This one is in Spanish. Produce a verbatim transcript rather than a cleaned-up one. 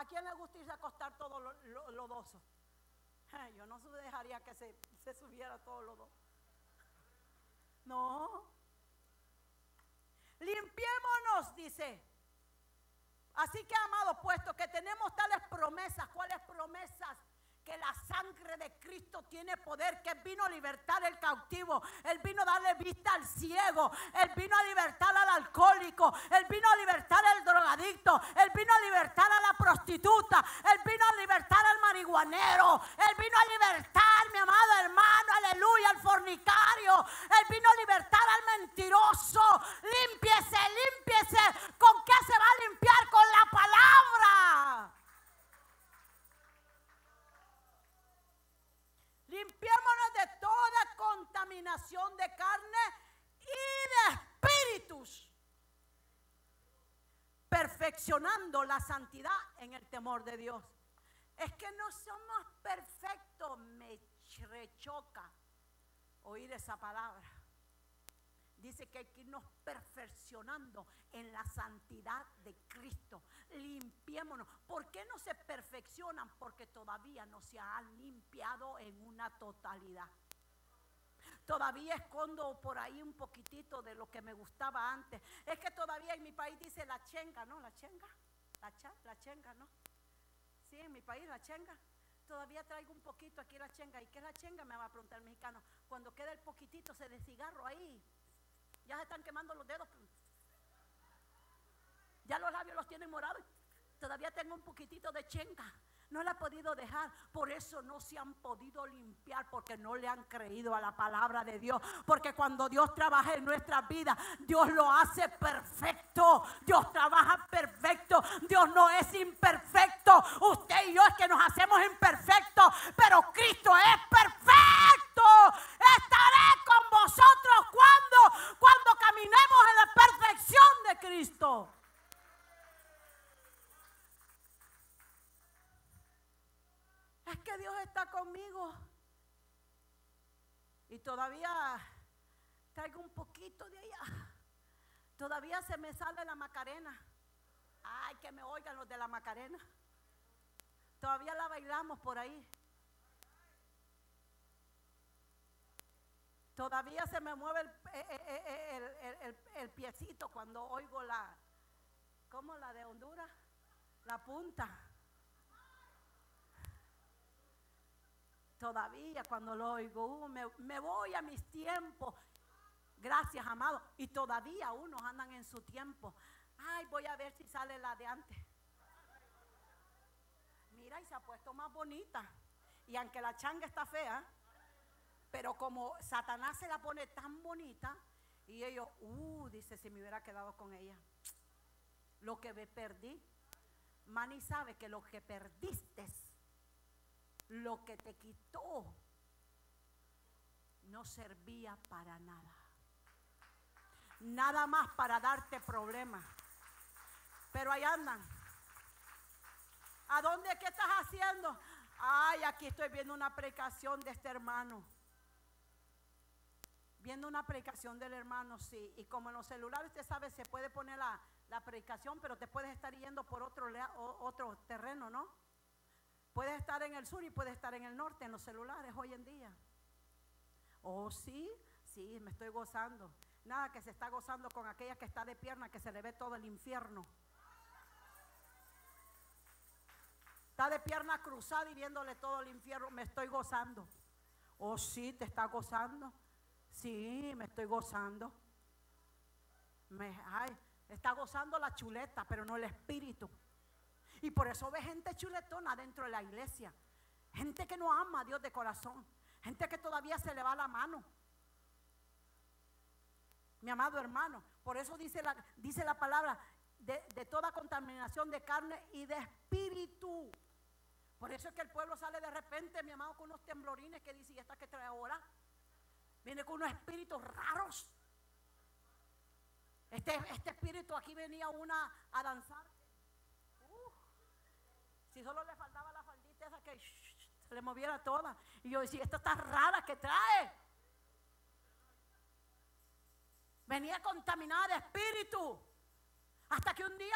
quién le gusta irse a acostar todo lo, lo, lodoso? Yo no dejaría que se, se subiera todo lodoso. No. Limpiémonos, dice. Así que, amados, puesto que tenemos tales promesas, ¿cuáles promesas? Que la sangre de Cristo tiene poder, que Él vino a libertar al cautivo, Él vino a darle vista al ciego, Él vino a libertar al alcohólico, Él vino a libertar al drogadicto, Él vino a libertar a la prostituta, Él vino a libertar al marihuanero, Él vino a libertar, mi amado hermano, aleluya, al fornicario, Él vino a libertar al mentiroso. Límpiese, límpiese. ¿Con qué se va a limpiar? Con la palabra. Limpiémonos de toda contaminación de carne y de espíritus, perfeccionando la santidad en el temor de Dios. Es que no somos perfectos. Me rechoca oír esa palabra. Dice que hay que irnos perfeccionando en la santidad de Cristo. Limpiémonos. ¿Por qué no se perfeccionan? Porque todavía no se han limpiado en una totalidad. Todavía escondo por ahí un poquitito de lo que me gustaba antes. Es que todavía en mi país dice la chenga, ¿no? La chenga, la, cha, la chenga, ¿no? Sí, en mi país la chenga. Todavía traigo un poquito aquí la chenga. ¿Y qué es la chenga? Me va a preguntar el mexicano. Cuando queda el poquitito se de cigarro ahí. Ya se están quemando los dedos. Ya los labios los tienen morados. Todavía tengo un poquitito de chenga. No la he podido dejar. Por eso no se han podido limpiar. Porque no le han creído a la palabra de Dios. Porque cuando Dios trabaja en nuestras vidas, Dios lo hace perfecto. Dios trabaja perfecto. Dios no es imperfecto. Usted y yo es que nos hacemos imperfectos. Pero Cristo es perfecto. Estaré con vosotros cuando, cuando caminemos en la perfección de Cristo. Es que Dios está conmigo. Y todavía traigo un poquito de allá. Todavía se me sale la Macarena. Ay, que me oigan los de la Macarena. Todavía la bailamos por ahí. Todavía se me mueve el, el, el, el, el piecito cuando oigo la, ¿cómo la de Honduras? La punta. Todavía cuando lo oigo, uh, me, me voy a mis tiempos. Gracias, amado. Y todavía unos andan en su tiempo. Ay, voy a ver si sale la de antes. Mira, y se ha puesto más bonita. Y aunque la changa está fea, pero como Satanás se la pone tan bonita, y ellos, uh, dice, si me hubiera quedado con ella. Lo que me perdí. Manny sabe que lo que perdiste, lo que te quitó, no servía para nada. Nada más para darte problemas. Pero ahí andan. ¿A dónde? ¿Qué estás haciendo? Ay, aquí estoy viendo una predicación de este hermano. Viendo una predicación del hermano, sí. Y como en los celulares, usted sabe, se puede poner la, la predicación, pero te puedes estar yendo por otro, otro terreno, ¿no? Puedes estar en el sur y puedes estar en el norte, en los celulares hoy en día. Oh, sí, sí, me estoy gozando. Nada que se está gozando con aquella que está de pierna, que se le ve todo el infierno. Está de pierna cruzada y viéndole todo el infierno. Me estoy gozando. Oh, sí, te está gozando. Sí, me estoy gozando. Me, ay, está gozando la chuleta, pero no el espíritu. Y por eso ve gente chuletona dentro de la iglesia. Gente que no ama a Dios de corazón. Gente que todavía se le va la mano. Mi amado hermano, por eso dice la, dice la palabra de, de toda contaminación de carne y de espíritu. Por eso es que el pueblo sale de repente, mi amado, con unos temblorines que dice, ¿y esta que trae ahora? Viene con unos espíritus raros. Este, este espíritu, aquí venía una a danzar. Uh, si solo le faltaba la faldita esa que shh, se le moviera toda. Y yo decía, esta está rara, ¿qué trae? Venía contaminada de espíritu. Hasta que un día